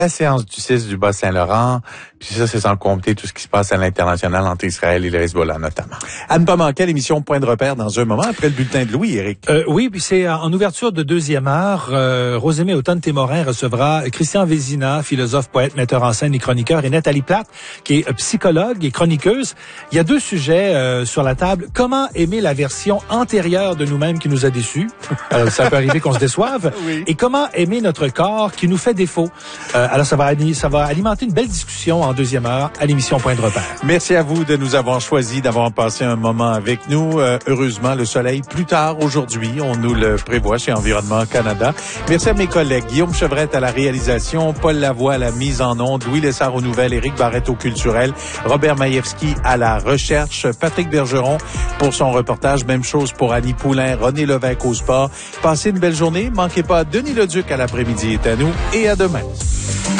La séance du 6 du Bas-Saint-Laurent, puis ça, c'est sans compter tout ce qui se passe à l'international entre Israël et le Hezbollah, notamment. À ne pas manquer l'émission Point de repère dans un moment après le bulletin de Louis, Éric. Oui, puis c'est en ouverture de deuxième heure. Rosemée Automne-Témorin recevra Christian Vézina, philosophe, poète, metteur en scène et chroniqueur, et Nathalie Platte, qui est psychologue et chroniqueuse. Il y a deux sujets sur la table. Comment aimer la version antérieure de nous-mêmes qui nous a déçus? Ça peut arriver qu'on se déçoive. Oui. Et comment aimer notre corps qui nous fait défaut? Alors, ça va alimenter une belle discussion en deuxième heure à l'émission Point de repère. Merci à vous de nous avoir choisi, d'avoir passé un moment avec nous. Heureusement, le soleil plus tard aujourd'hui, on nous le prévoit chez Environnement Canada. Merci à mes collègues Guillaume Chevrette à la réalisation, Paul Lavoie à la mise en onde, Louis Lessard aux nouvelles, Éric Barrette au culturel, Robert Maïevski à la recherche, Patrick Bergeron pour son reportage. Même chose pour Annie Poulain, René Lévesque au sport. Passez une belle journée. Manquez pas Denis Leduc à l'après-midi est à nous et à demain.